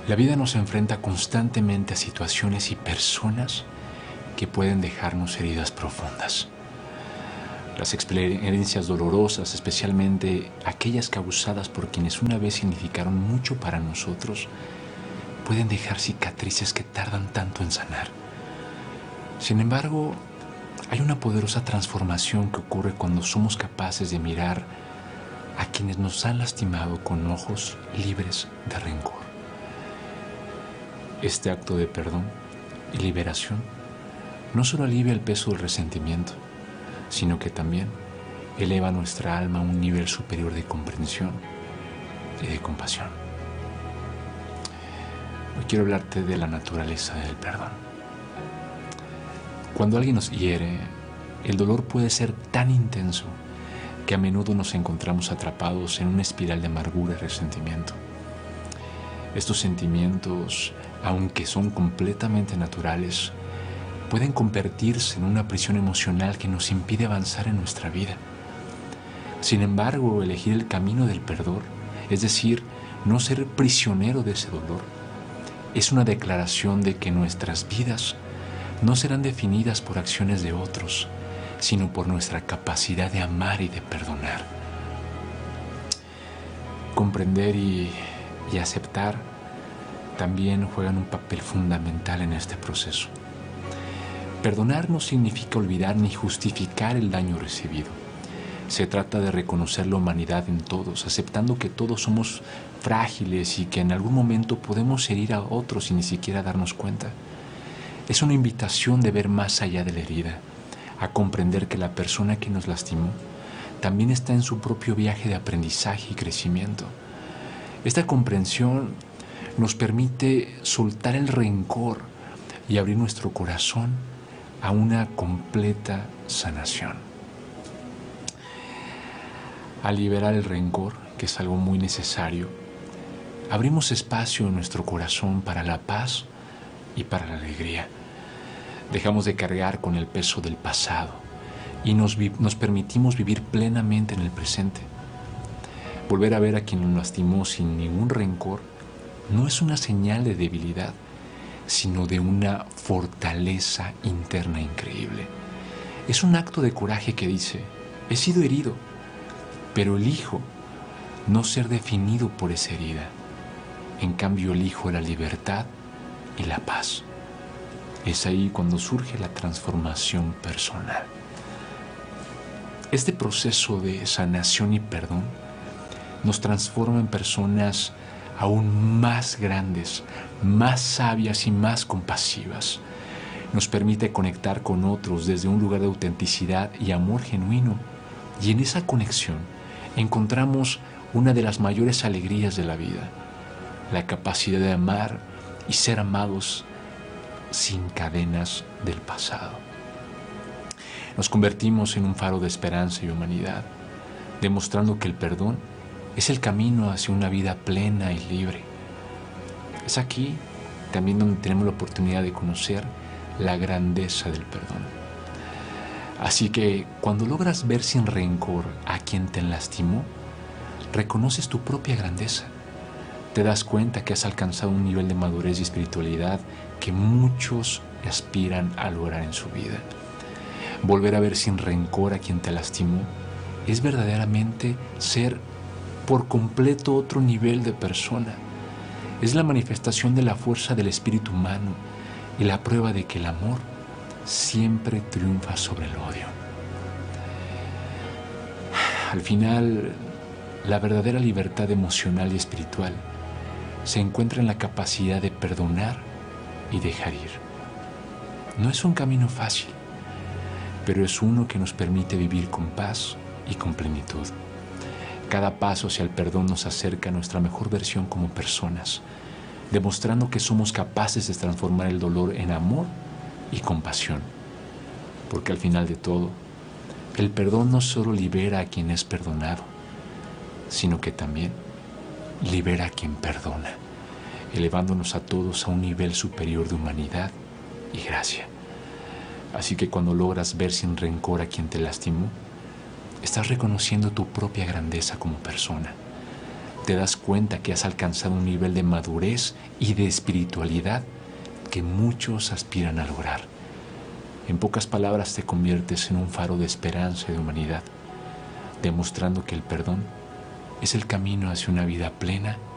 La vida nos enfrenta constantemente a situaciones y personas que pueden dejarnos heridas profundas. Las experiencias dolorosas, especialmente aquellas causadas por quienes una vez significaron mucho para nosotros, pueden dejar cicatrices que tardan tanto en sanar. Sin embargo, hay una poderosa transformación que ocurre cuando somos capaces de mirar a quienes nos han lastimado con ojos libres de rencor. Este acto de perdón y liberación no solo alivia el peso del resentimiento, sino que también eleva nuestra alma a un nivel superior de comprensión y de compasión. Hoy quiero hablarte de la naturaleza del perdón. Cuando alguien nos hiere, el dolor puede ser tan intenso que a menudo nos encontramos atrapados en una espiral de amargura y resentimiento. Estos sentimientos, aunque son completamente naturales, pueden convertirse en una prisión emocional que nos impide avanzar en nuestra vida. Sin embargo, elegir el camino del perdón, es decir, no ser prisionero de ese dolor, es una declaración de que nuestras vidas no serán definidas por acciones de otros, sino por nuestra capacidad de amar y de perdonar. Comprender y aceptar también juegan un papel fundamental en este proceso. Perdonar no significa olvidar ni justificar el daño recibido. Se trata de reconocer la humanidad en todos, aceptando que todos somos frágiles y que en algún momento podemos herir a otros sin ni siquiera darnos cuenta. Es una invitación de ver más allá de la herida, a comprender que la persona que nos lastimó también está en su propio viaje de aprendizaje y crecimiento. Esta comprensión nos permite soltar el rencor y abrir nuestro corazón a una completa sanación. Al liberar el rencor, que es algo muy necesario, abrimos espacio en nuestro corazón para la paz y para la alegría. Dejamos de cargar con el peso del pasado y nos permitimos vivir plenamente en el presente. Volver a ver a quien nos lastimó sin ningún rencor no es una señal de debilidad, sino de una fortaleza interna increíble. Es un acto de coraje que dice: he sido herido, pero elijo no ser definido por esa herida. En cambio, elijo la libertad y la paz. Es ahí cuando surge la transformación personal. Este proceso de sanación y perdón nos transforma en personas aún más grandes, más sabias y más compasivas. Nos permite conectar con otros desde un lugar de autenticidad y amor genuino. Y en esa conexión encontramos una de las mayores alegrías de la vida: la capacidad de amar y ser amados sin cadenas del pasado. Nos convertimos en un faro de esperanza y humanidad, demostrando que el perdón es el camino hacia una vida plena y libre. Es aquí también donde tenemos la oportunidad de conocer la grandeza del perdón. Así que cuando logras ver sin rencor a quien te lastimó, reconoces tu propia grandeza. Te das cuenta que has alcanzado un nivel de madurez y espiritualidad que muchos aspiran a lograr en su vida. Volver a ver sin rencor a quien te lastimó es verdaderamente ser por completo otro nivel de persona. Es la manifestación de la fuerza del espíritu humano y la prueba de que el amor siempre triunfa sobre el odio. Al final, la verdadera libertad emocional y espiritual se encuentra en la capacidad de perdonar y dejar ir. No es un camino fácil, pero es uno que nos permite vivir con paz y con plenitud. Cada paso hacia el perdón nos acerca a nuestra mejor versión como personas, demostrando que somos capaces de transformar el dolor en amor y compasión. Porque al final de todo, el perdón no solo libera a quien es perdonado, sino que también libera a quien perdona, elevándonos a todos a un nivel superior de humanidad y gracia. Así que cuando logras ver sin rencor a quien te lastimó, estás reconociendo tu propia grandeza como persona. te das cuenta que has alcanzado un nivel de madurez y de espiritualidad que muchos aspiran a lograr. En pocas palabras, te conviertes en un faro de esperanza y de humanidad, demostrando que el perdón es el camino hacia una vida plena